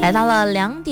来到了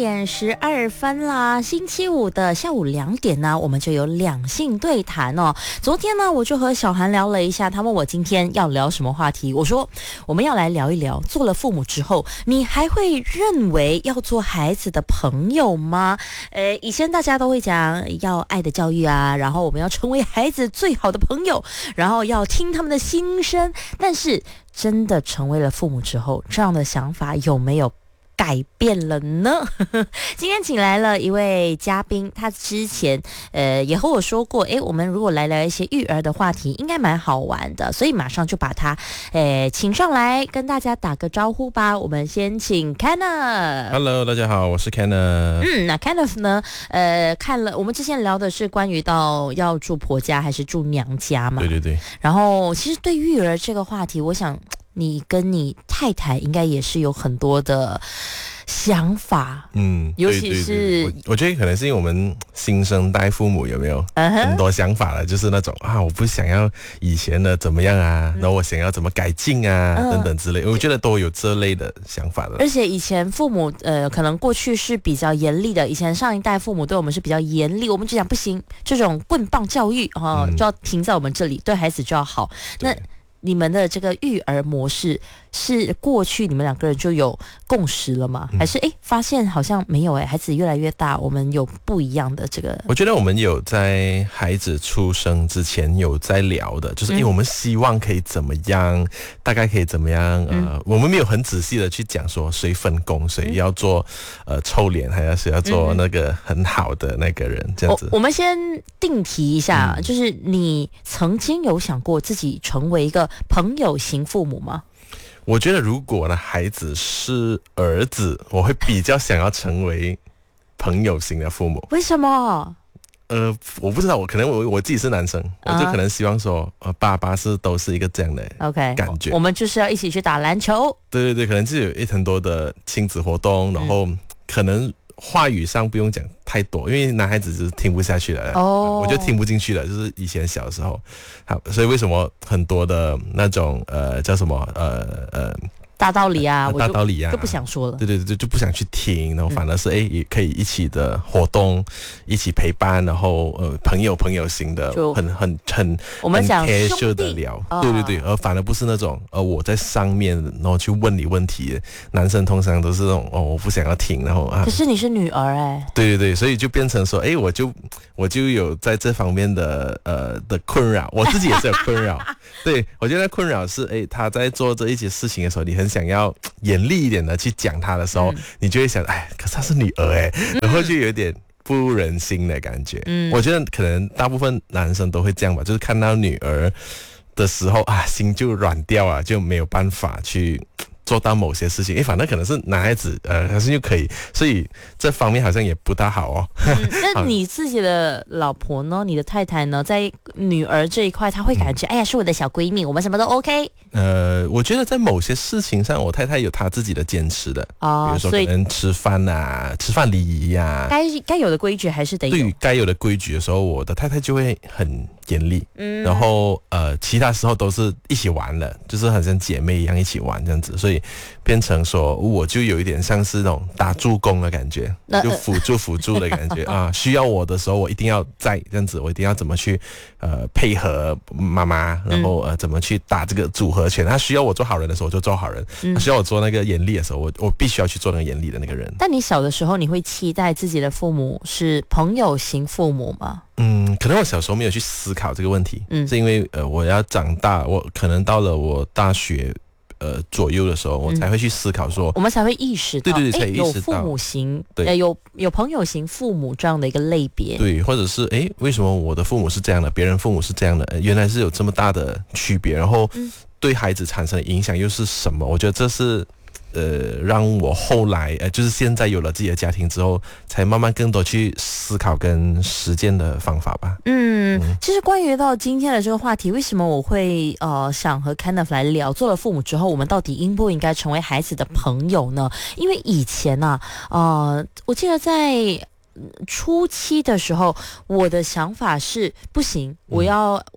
2:12啦，星期五的下午2点呢，我们就有两性对谈哦。昨天呢，我就和小韩聊了一下，他问我今天要聊什么话题，我说我们要来聊一聊，做了父母之后，你还会认为要做孩子的朋友吗？以前大家都会讲要爱的教育啊，然后我们要成为孩子最好的朋友，然后要听他们的心声，但是真的成为了父母之后，这样的想法有没有改变了呢？今天请来了一位嘉宾，他之前也和我说过，我们如果来聊一些育儿的话题，应该蛮好玩的，所以马上就把他请上来跟大家打个招呼吧。我们先请 Kenneth。Hello， 大家好，我是 Kenneth。 那 Kenneth 呢？看了我们之前聊的是关于到要住婆家还是住娘家嘛？ 对对对。 然后其实对育儿这个话题，我想你跟你太太应该也是有很多的想法，尤其是对对对，我觉得可能是因为我们新生代父母有没有很多想法了，就是那种我不想要以前的怎么样啊，然后我想要怎么改进啊，等等之类，我觉得都有这类的想法的。 而且以前父母可能过去是比较严厉的，以前上一代父母对我们是比较严厉，我们就讲不行，这种棍棒教育就要停在我们这里，对孩子就要好。那你们的这个育儿模式是过去你们两个人就有共识了吗？还是发现好像没有孩子越来越大，我们有不一样的这个？ 我觉得我们有在孩子出生之前有在聊的，就是我们希望可以怎么样，大概可以怎么样我们没有很仔细的去讲说谁分工，谁要做臭脸，还是要做那个很好的那个人这样子。 我们先定题一下，就是你曾经有想过自己成为一个朋友型父母吗？ 我觉得如果呢孩子是儿子，我会比较想要成为朋友型的父母。 为什么？ 我不知道，可能我自己是男生，我就可能希望说，爸爸都是一个这样的感觉。 我们就是要一起去打篮球。 对对对，可能就有很多的亲子活动，然后可能话语上不用讲太多，因为男孩子就是听不下去了，我就听不进去了，就是以前小的时候，好，所以为什么很多的那种叫什么大道理啊， 大道理啊， 就不想说了。 对对对，就不想去听，然后反而是也可以一起的活动，一起陪伴，然后朋友型的，很我们讲 casual 的聊，对对对，而反而不是那种我在上面然后去问你问题，男生通常都是那种我不想要听，然后可是你是女儿对对对，所以就变成说我就有在这方面的困扰，我自己也是有困扰。对，我觉得困扰是他在做这一些事情的时候，你很想要严厉一点的去讲他的时候，你就会想，可是她是女儿然后就有点不忍心的感觉。我觉得可能大部分男生都会这样吧，就是看到女儿的时候心就软掉了，就没有办法去做到某些事情，反正可能是男孩子，好像就可以，所以这方面好像也不大好哦。 那你自己的老婆呢？你的太太呢？在女儿这一块，她会感觉，哎呀，是我的小闺蜜，我们什么都 OK。 我觉得在某些事情上，我太太有她自己的坚持的，比如说可能吃饭啊，吃饭礼仪啊， 该有的规矩还是得有。 对于该有的规矩的时候，我的太太就会很严厉，然后其他时候都是一起玩的，就是很像姐妹一样一起玩这样子，所以变成说我就有一点像是那种打助攻的感觉，就辅助的感觉需要我的时候我一定要在这样子，我一定要怎么去配合妈妈，然后怎么去打这个组合拳。他需要我做好人的时候我就做好人，他需要我做那个严厉的时候我必须要去做那个严厉的那个人。 但你小的时候你会期待自己的父母是朋友型父母吗？ 可能我小时候没有去思考这个问题，是因为我要长大，我可能到了我大学左右的时候，我才会去思考说， 我们才会意识到， 对，才意识到有父母型，有朋友型父母这样的一个类别， 对，或者是为什么我的父母是这样的，别人父母是这样的，原来是有这么大的区别，然后对孩子产生的影响又是什么？我觉得这是让我后来就是现在有了自己的家庭之后，才慢慢更多去思考跟实践的方法吧。 其实关于到今天的这个话题，为什么我会想和 Kenneth 来聊，做了父母之后，我们到底应不应该成为孩子的朋友呢？因为以前我记得在初期的时候，我的想法是不行，我要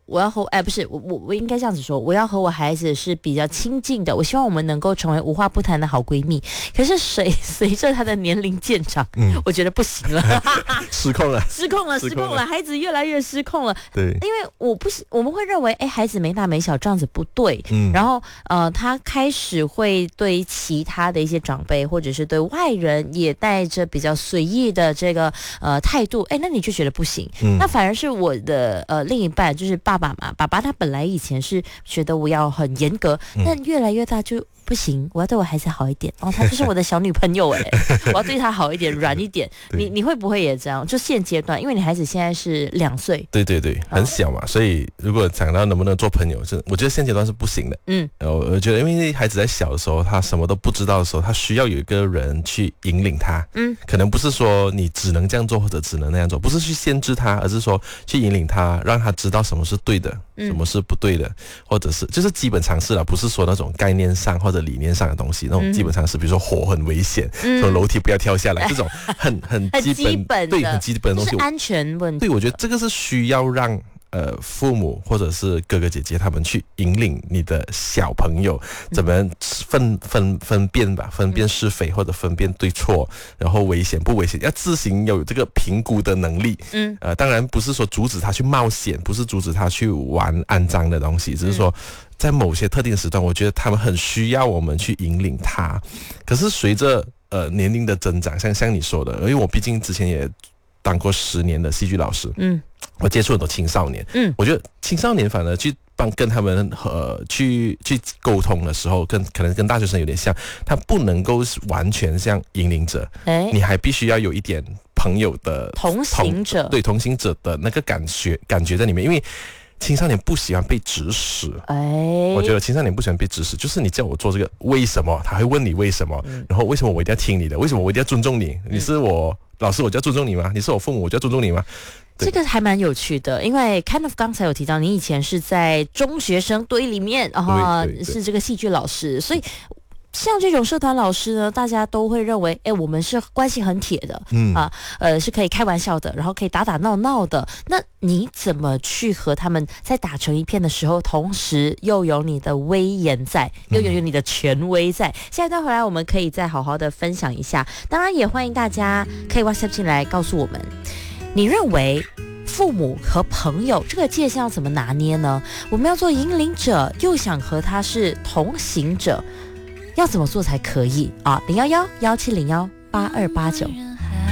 我要和不是我应该这样子说，我要和我孩子是比较亲近的，我希望我们能够成为无话不谈的好闺蜜。可是随着他的年龄渐长，我觉得不行了， 失控了， 孩子越来越失控了。 对， 因为我们会认为，孩子没大没小这样子不对，然后他开始会对其他的一些长辈或者是对外人也带着比较随意的这个态度，那你就觉得不行。那反而是我的另一半，就是爸爸嘛，爸爸他本来以前是觉得我要很严格，但越来越大就不行，我要对我孩子好一点。她就是我的小女朋友我要对她好一点，软一点。你会不会也这样？就现阶段，因为你孩子现在是2岁， 对，很小嘛，所以如果想到能不能做朋友，我觉得现阶段是不行的。我觉得因为孩子在小的时候，他什么都不知道的时候，他需要有一个人去引领他。可能不是说你只能这样做或者只能那样做，不是去限制他，而是说去引领他，让他知道什么是对的，什么是不对的，或者是就是基本常识了，不是说那种概念上或者理念上的东西，那种基本常识，比如说火很危险，从楼梯不要跳下来，这种很基本对很基本的东西， 就是安全问题。 对，我觉得这个是需要让父母或者是哥哥姐姐他们去引领你的小朋友怎么分辨是非或者分辨对错，然后危险不危险，要自行有这个评估的能力。当然不是说阻止他去冒险，不是阻止他去玩肮脏的东西，只是说在某些特定时段，我觉得他们很需要我们去引领他。可是随着年龄的增长，像你说的，因为我毕竟之前也当过10年的戏剧老师，我接触很多青少年，我觉得青少年反而去跟他们去沟通的时候，可能跟大学生有点像，他不能够完全像引领者，你还必须要有一点朋友的同行者， 对同行者的那个感觉在里面，因为青少年不喜欢被指使。我觉得青少年不喜欢被指使，就是你叫我做这个，为什么？他会问你为什么，然后为什么我一定要听你的？为什么我一定要尊重你？你是我老师，我就要尊重你吗？你是我父母，我就要尊重你吗？ 这个还蛮有趣的，因为 kind of 刚才有提到你以前是在中学生堆里面，是这个戏剧老师，所以像这种社团老师呢，大家都会认为，我们是关系很铁的，是可以开玩笑的，然后可以打打闹闹的。那你怎么去和他们在打成一片的时候，同时又有你的威严在，又有你的权威在？下一段回来，我们可以再好好的分享一下。当然，也欢迎大家可以 WhatsApp 进来告诉我们，你认为父母和朋友这个界限要怎么拿捏呢？我们要做引领者，又想和他是同行者，要怎么做才可以啊？011-1701-8289。